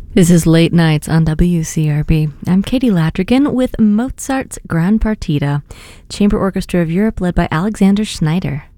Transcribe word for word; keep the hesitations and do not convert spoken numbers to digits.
This is Late Nights on W C R B. I'm Katie Latrigan with Mozart's Gran Partita, Chamber Orchestra of Europe led by Alexander Schneider.